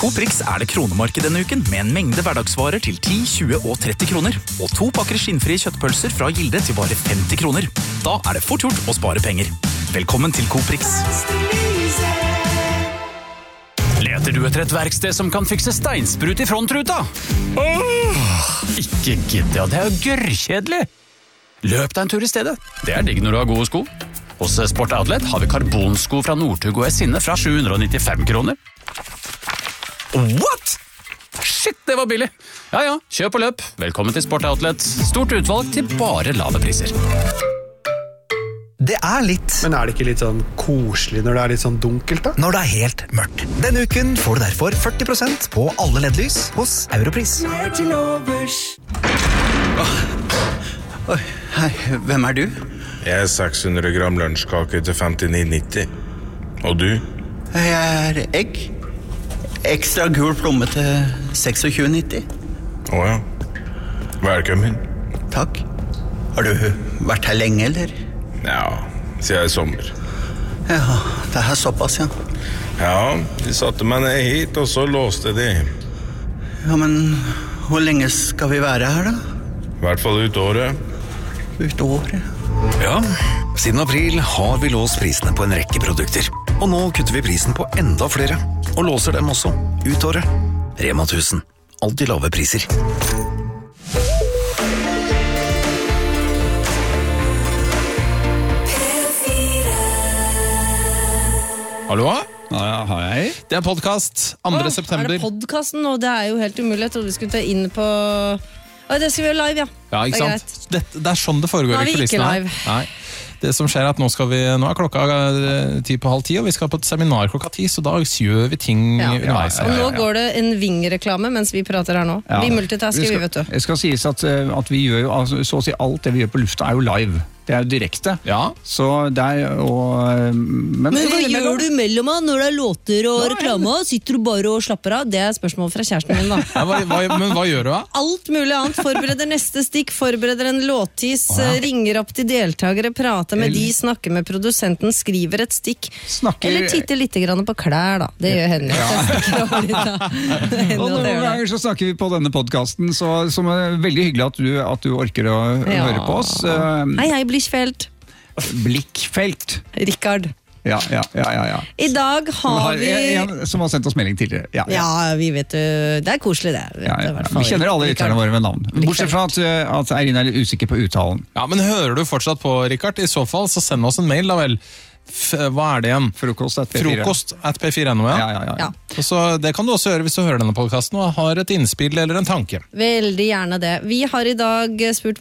Coop-Rix det kronemarked denne uken med en mengde hverdagsvarer til 10, 20 og 30 kroner. Og 2 pakker skinnfrie kjøttpølser fra Gilde til bare 50 kroner. Da det fort gjort å spare penger. Velkommen til Coop-Rix. Leter du etter et verksted som kan fikse steinsprut i frontruta? Ikke gidd, ja, det jo gørrkjedelig. Løp deg en tur i stedet. Det digg når du har gode sko. Hos Sport Outlet har vi karbonsko fra Northug og Esinne fra 795 kroner. What? Shit, det var billig. Ja, kjøp og løp. Velkommen til Sport Outlet. Stort utvalg til bare lave priser. Det litt. Men det ikke litt sånn koselig når det litt sånn dunkelt da? Når det helt mørkt. Denne uken får du derfor 40% på alle LED-lys hos Europris. Oi, hei, hvem du? Jeg 600 gram lunsjkake til 59,90. Og du? Jeg egg. Ekstra gul plomme til 26,90. Åja. Velkommen. Takk. Har du vært her lenge, eller? Ja, siden i sommer. Ja, det såpass, ja. Ja, de satte meg ned hit, og så låste de. Ja, men hvor lenge skal vi være her, da? I hvert fall ut året. Ut året? Ja, siden april har vi låst prisene på en rekke produkter. Og nå kutter vi prisen på enda flere. Og låser dem også ut året. Rema 1000. Alltid lave priser. Hallo? Ja, hei. Det podcast 2. september. Det podcasten nå? Det jo helt umulig. Jeg trodde vi skulle ta inn på... det skal vi gjøre live, ja. Ja, ikke sant? Det sånn det foregår i kulissene. Nå vi ikke live. Nei. Det som skjer at nå klokka 10:30, og vi skal på et seminar klokka 10, så da gjør vi ting underveis. Og nå går det en Ving-reklame mens vi prater her nå. Vi multitasker, vi vet du. Det skal sies at vi gjør jo, så å si alt det vi gjør på lufta jo live. Det jo direkte. Ja. Så men hva gjør du mellom når det låter og reklame? Sitter du bare og slapper av? Det spørsmål fra kjæresten min da. Men hva gjør du da? Alt mulig annet. Forbereder neste stikk, forbereder en låttis, ringer opp til deltakere, prater med de, snakker med produsenten, skriver et stikk. Eller titter litt grann på klær da. Det gjør henne. Og noen ganger så snakker vi på denne podcasten, som veldig hyggelig at du orker å høre på oss. Hei, Blikkfelt. Blikkfelt. Rikard. Ja. I dag har vi... En som har sendt oss melding tidligere. Ja, vi vet det koselig det. Vi kjenner alle lytterne våre med navn. Bortsett fra at Eirin litt usikker på uttalen. Ja, men hører du fortsatt på, Rikard? I så fall, så send oss en mail da vel. Hva det igjen? Frokost@p4.no, ja. Så det kan du også gjøre hvis du hører denne podcasten og har et innspill eller en tanke. Veldig gjerne det. Vi har i dag spurt